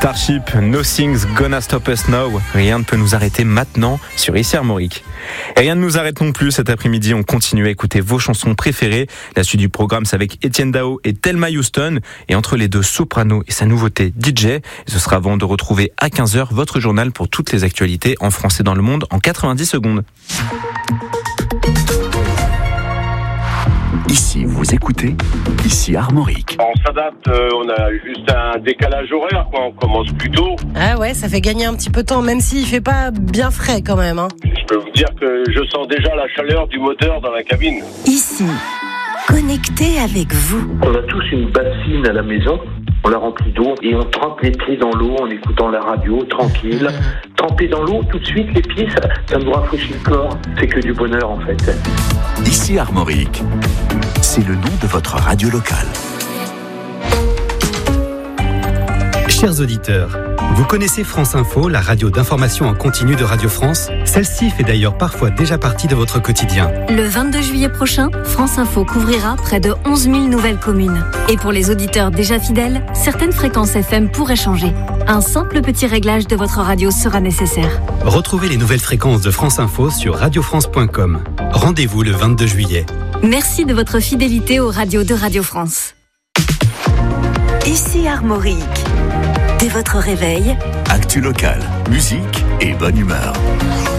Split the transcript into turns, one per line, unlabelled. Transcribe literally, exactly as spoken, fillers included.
Starship, Nothing's Gonna Stop Us Now. Rien ne peut nous arrêter maintenant sur Ici Armorique. Et rien ne nous arrête non plus cet après-midi. On continue à écouter vos chansons préférées. La suite du programme, c'est avec Etienne Dao et Thelma Houston. Et entre les deux, Soprano et sa nouveauté D J. Et ce sera avant de retrouver à quinze heures votre journal pour toutes les actualités en France et dans le monde en quatre-vingt-dix secondes.
Ici, vous écoutez, ici Armorique.
On s'adapte, euh, on a juste un décalage horaire, quoi. On commence plus tôt.
Ah ouais, ça fait gagner un petit peu de temps, même s'il fait pas bien frais quand même. Hein.
Je peux vous dire que je sens déjà la chaleur du moteur dans la cabine.
Ici, connecté avec vous.
On a tous une bassine à la maison. On la remplit d'eau et on trempe les pieds dans l'eau en écoutant la radio, tranquille. Tremper dans l'eau, tout de suite, les pieds, ça, ça nous rafraîchit le corps. C'est que du bonheur, en fait.
Ici Armorique, c'est le nom de votre radio locale.
Chers auditeurs, vous connaissez France Info, la radio d'information en continu de Radio France? Celle-ci fait d'ailleurs parfois déjà partie de votre quotidien.
Le vingt-deux juillet prochain, France Info couvrira près de onze mille nouvelles communes. Et pour les auditeurs déjà fidèles, certaines fréquences F M pourraient changer. Un simple petit réglage de votre radio sera nécessaire.
Retrouvez les nouvelles fréquences de France Info sur radio france point com. Rendez-vous le vingt-deux juillet.
Merci de votre fidélité aux radios de Radio France.
Ici Armorique. Dès votre réveil,
actu locale, musique et bonne humeur.